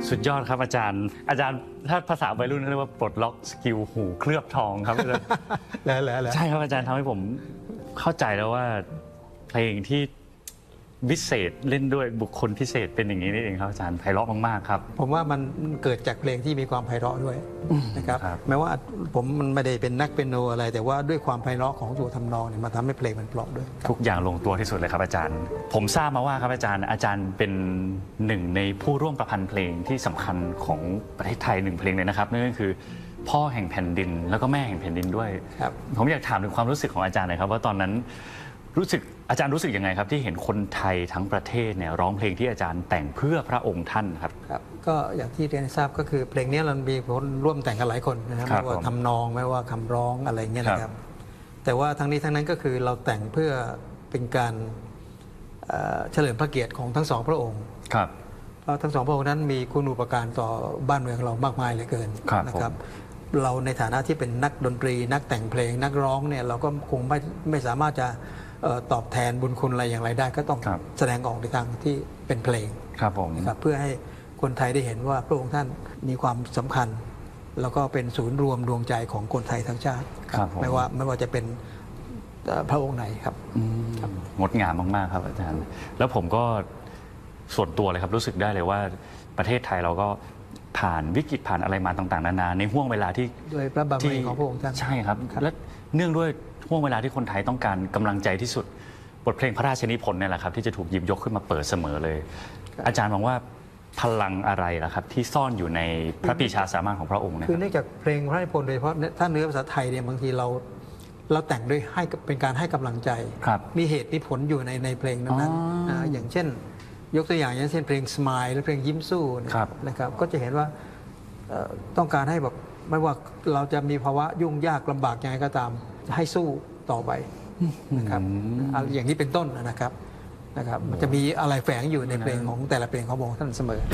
สุดยอดครับอาจารย์ถ้าภาษาวัยรุ่นเรียกว่าปลดล็อกสกิลหูเคลือบทองครับอาจารย์แล้วใช่ครับอาจารย์ทำให้ผมเข้าใจแล้วว่าเพลงที่วิเศษเล่นด้วยบุคคลพิเศษเป็นอย่างนี้นี่เองครับอาจารย์ไพเราะมากๆครับผมว่ามันเกิดจากเพลงที่มีความไพเราะด้วยนะครับแม้ว่าผมมันไม่ได้เป็นนักเปียโนอะไรแต่ว่าด้วยความไพเราะของตัวทำนองเนี่ยมาทำให้เพลงมันเพราะด้วยทุกอย่างลงตัวที่สุดเลยครับอาจารย์ผมทราบมาว่าครับอาจารย์เป็นหนึ่งในผู้ร่วมประพันธ์เพลงที่สำคัญของประเทศไทยหนึ่งเพลงเลยนะครับนั่นก็คือพ่อแห่งแผ่นดินแล้วก็แม่แห่งแผ่นดินด้วยผมอยากถามถึงความรู้สึกของอาจารย์หน่อยครับว่าตอนนั้นอาจารย์รู้สึกยังไงครับที่เห็นคนไทยทั้งประเทศเนี่ยร้องเพลงที่อาจารย์แต่งเพื่อพระองค์ท่านครับก็อย่างที่เรียนทราบก็คือเพลงนี้เรามีคนร่วมแต่งกันหลายคนนะครับไม่ว่าทำนองไม่ว่าคำร้องอะไรเงี้ยนะครับแต่ว่าทั้งนี้ทั้งนั้นก็คือเราแต่งเพื่อเป็นการเฉลิมพระเกียรติของทั้งสองพระองค์เพราะทั้งสองพระองค์นั้นมีคุณูปการต่อบ้านเมืองเรามากมายเหลือเกินนะครับเราในฐานะที่เป็นนักดนตรีนักแต่งเพลงนักร้องเนี่ยเราก็คงไม่สามารถจะตอบแทนบุญคุณอะไรอย่างไรได้ก็ต้องแสดงออกในทางที่เป็นเพลงนะครับเพื่อให้คนไทยได้เห็นว่าพระองค์ท่านมีความสำคัญแล้วก็เป็นศูนย์รวมดวงใจของคนไทยทั้งชาติไม่ว่าจะเป็นพระองค์ไหนครับงดงามมากๆครับอาจารย์แล้วผมก็ส่วนตัวเลยครับรู้สึกได้เลยว่าประเทศไทยเราก็ผ่านวิกฤตผ่านอะไรมาต่างๆนานาในห่วงเวลาที่ด้วยพระบารมีของพระองค์ท่านใช่ครับและเนื่องด้วยห่วงเวลาที่คนไทยต้องการกำลังใจที่สุดบทเพลงพระราชนิพนธ์เนี่ยแหละครับที่จะถูกหยิบยกขึ้นมาเปิดเสมอเลยอาจารย์มองว่าพลังอะไรล่ะครับที่ซ่อนอยู่ในพระปรีชาสามารถของพระองค์เนี่ยคือเนื่องจากเพลงพระราชนิพนธ์โดยเฉพาะถ้าเนื้อภาษาไทยเนี่ยบางทีเราแต่งด้วยให้เป็นการให้กำลังใจมีเหตุมีผลอยู่ในเพลงนั้นอย่างเช่นยกตัวอย่างเช่นเพลง Smile หรือเพลงยิ้มสู้นะครับก็จะเห็นว่าต้องการให้แบบไม่ว่าเราจะมีภาวะยุ่งยากลำบากยังไงก็ตามให้สู้ต่อไปนะครับอย่างนี้เป็นต้นนะครับมันจะมีอะไรแฝงอยู่ในเพลงของแต่ละเพลงของพระองค์ท่านเสมอ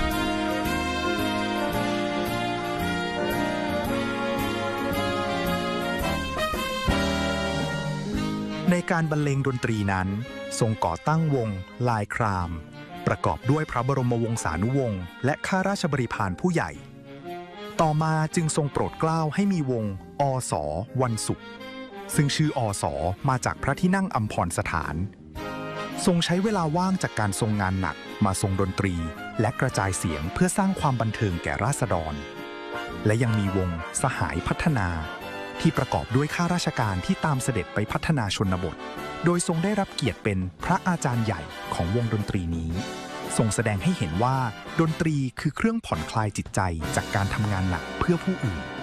ในการบรรเลงดนตรีนั้นทรงก่อตั้งวงลายครามประกอบด้วยพระบรมวงศานุวงศ์และข้าราชบริพารผู้ใหญ่ต่อมาจึงทรงโปรดเกล้าให้มีวงอส.วันศุกร์ซึ่งชื่ออส.มาจากพระที่นั่งอัมพรสถานทรงใช้เวลาว่างจากการทรงงานหนักมาทรงดนตรีและกระจายเสียงเพื่อสร้างความบันเทิงแก่ราษฎรและยังมีวงสหายพัฒนาที่ประกอบด้วยข้าราชการที่ตามเสด็จไปพัฒนาชนบทโดยทรงได้รับเกียรติเป็นพระอาจารย์ใหญ่ของวงดนตรีนี้ทรงแสดงให้เห็นว่าดนตรีคือเครื่องผ่อนคลายจิตใจจากการทำงานหนักเพื่อผู้อื่น